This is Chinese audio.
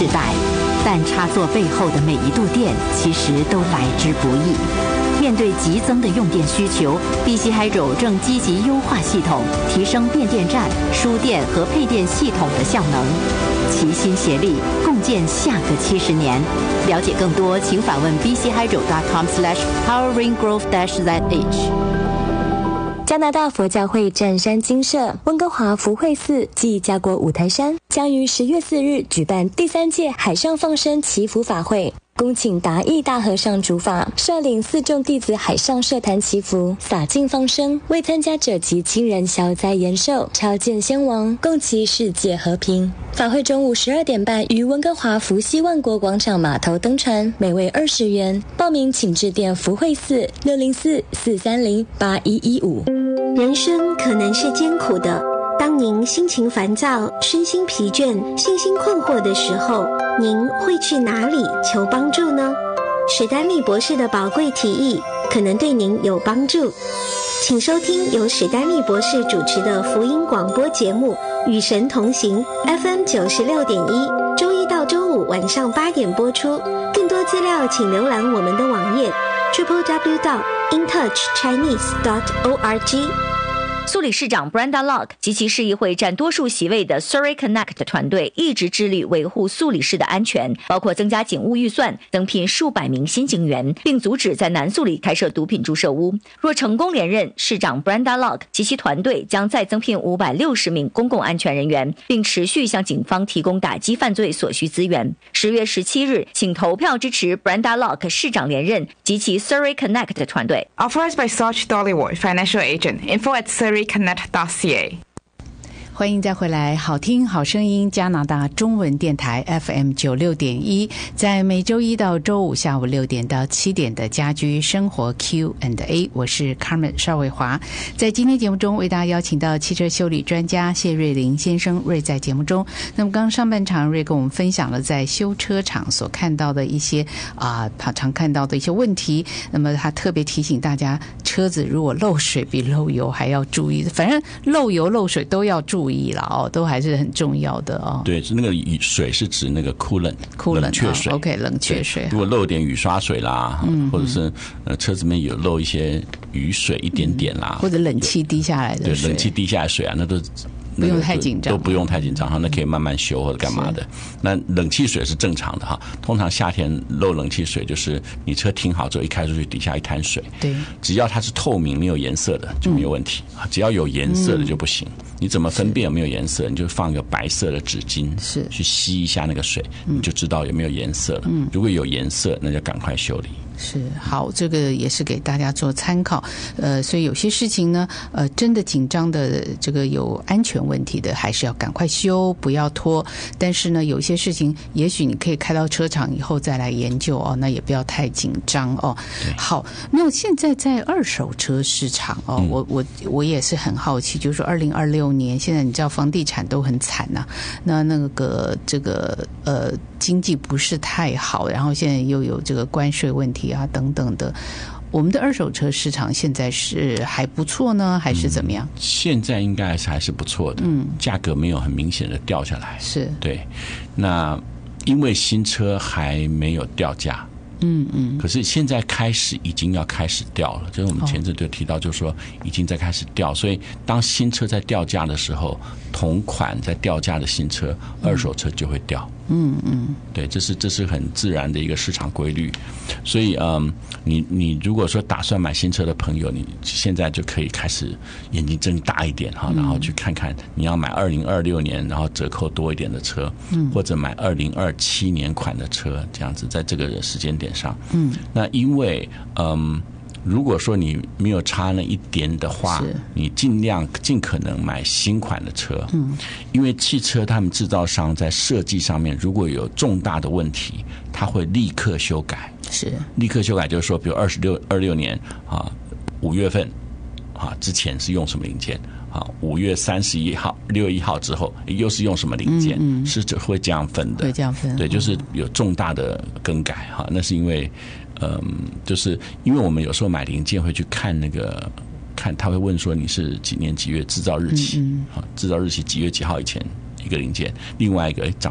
世代，但插座背后的每一度电其实都来之不易。面对急增的用电需求，BC Hydro 正积极优化系统，提升变电站、输电和配电系统的效能，齐心协力，共建下个70年。了解更多，请访问 bchydro.com/poweringrowth-zh。 加拿大佛教会湛山精舍温哥华福慧寺暨家国五台山将于10月4日举办第3届海上放生祈福法会，恭请达义大和尚主法率领4众弟子海上设坛祈福，洒净放生，为参加者及亲人消灾延寿、超荐先王，共祈世界和平。法会中午12点半于温哥华福西万国广场码头登船，每位20元。报名请致电福慧寺604-430-8115。 人生可能是艰苦的，当您心情烦躁、身心疲倦、信心困惑的时候，您会去哪里求帮助呢？史丹利博士的宝贵提议可能对您有帮助，请收听由史丹利博士主持的福音广播节目《与神同行》FM 96.1，周一到周五晚上8点播出。更多资料请浏览我们的网页 www.intouchchinese.org。 苏理事长 Brenda Locke 及其市议会占多数席位的 Surrey Connect 团队一直致力维护苏理市的安全，包括增加警务预算、增聘数百名新警员，并阻止在南苏里开设毒品注射屋。若成功连任，市长 Brenda Locke 及其团队将再增聘560名公共安全人员，并持续向警方提供打击犯罪所需资源。10月17日，请投票支持 Brenda Locke 市长连任及其 Surrey Connect 团队。 Authorized by Sarge Dollywood, Financial Agent. Info at surreyconnect.ca。 欢迎再回来，好听好声音加拿大中文电台 FM 96.1，在每周一到周五下午6点到7点的家居生活 Q&A， 我是 Carmen 邵伟华。在今天节目中为大家邀请到汽车修理专家谢瑞麟先生，瑞在节目中。那么刚上半场瑞跟我们分享了在修车厂所看到的一些他常看到的一些问题，那么他特别提醒大家，车子如果漏水比漏油还要注意，反正漏油漏水都要注意了都还是很重要的对，那个水是指那个 coolant 冷却水 OK 冷却水。 如果漏点雨刷水啦，或者是车子里面有漏一些雨水一点点啦， 或者冷气滴下来的水， 对，冷气滴下来的水啊，那都不用太紧张， 都不用太紧张那可以慢慢修或者干嘛的。那冷气水是正常的通常夏天漏冷气水就是你车停好之后一开出去底下一滩水， 对， 只要它是透明没有颜色的就没有问题只要有颜色的就不行你怎么分辨有没有颜色？你就放一个白色的纸巾是去吸一下那个水你就知道有没有颜色了如果有颜色那就赶快修理。 是好，这个也是给大家做参考。所以有些事情呢，真的紧张的这个有安全问题的，还是要赶快修，不要拖。但是呢，有些事情也许你可以开到车厂以后再来研究那也不要太紧张好，没有，现在在二手车市场我也是很好奇，就是说2026年，现在你知道房地产都很惨那个这个经济不是太好，然后现在又有这个关税问题等等的，我们的二手车市场现在是还不错呢，还是怎么样？ 现在应该还是不错的价格没有很明显的掉下来， 是对。 那因为新车还没有掉价可是现在已经要开始掉了，就是我们前阵就提到，就是说已经在开始掉，所以当新车在掉价的时候，同款在掉价的新车，二手车就会掉。对，这是很自然的一个市场规律。所以你如果说打算买新车的朋友，你现在就可以开始眼睛睁大一点然后去看看你要买2026年然后折扣多一点的车或者买2027年款的车，这样子在这个时间点上那因为如果说你没有差那一点的话，你尽可能买新款的车因为汽车他们制造商在设计上面如果有重大的问题，他会立刻修改。 是立刻修改就是说比如26年5月份之前是用什么零件5月31号6月1号之后又是用什么零件是会这样分的， 会这样分对，就是有重大的更改那是因为就是因为我们有时候买零件会去看他会问说你是几年几月制造日期制造日期几月几号以前一个零件，另外一个